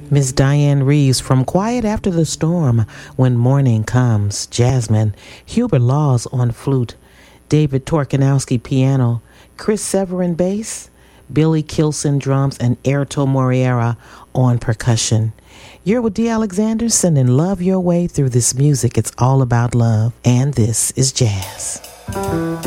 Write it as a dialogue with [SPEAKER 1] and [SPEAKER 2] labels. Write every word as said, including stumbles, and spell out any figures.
[SPEAKER 1] Miss Diane Reeves from Quiet After the Storm, When Morning Comes. Jasmine. Hubert Laws on flute. David Torkanowski piano. Chris Severin bass. Billy Kilson drums, and Erto Moriera on percussion. You're with D. Alexander, sending love your way through this music. It's all about love. And this is jazz.